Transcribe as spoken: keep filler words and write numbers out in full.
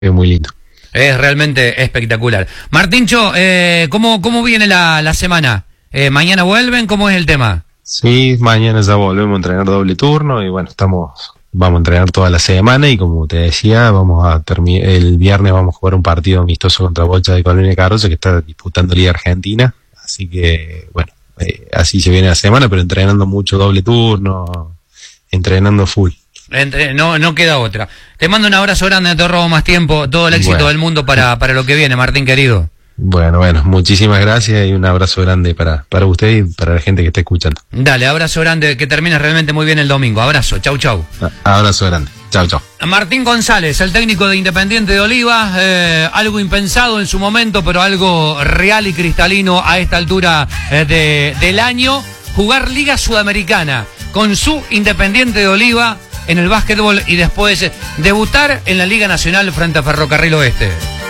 es muy lindo. Es realmente espectacular. Martincho, eh, ¿cómo, cómo viene la, la semana? Eh, ¿Mañana vuelven? ¿Cómo es el tema? Sí, mañana ya volvemos a entrenar doble turno y bueno, estamos, vamos a entrenar toda la semana y como te decía, vamos a terminar, el viernes vamos a jugar un partido amistoso contra Bocha de Colonia Carroza que está disputando Liga Argentina, así que bueno, eh, así se viene la semana, pero entrenando mucho doble turno, entrenando full. Entre, no, no queda otra. Te mando un abrazo grande, no te robo más tiempo, todo el éxito Bueno. del mundo para, para lo que viene, Martín querido. Bueno, bueno, muchísimas gracias y un abrazo grande para, para usted y para la gente que está escuchando. Dale, abrazo grande, que termines realmente muy bien el domingo. Abrazo, chau, chau. Abrazo grande, chau, chau. Martín González, el técnico de Independiente de Olivas, eh, algo impensado en su momento, pero algo real y cristalino a esta altura eh, de, del año, jugar Liga Sudamericana con su Independiente de Oliva en el básquetbol y después debutar en la Liga Nacional frente a Ferrocarril Oeste.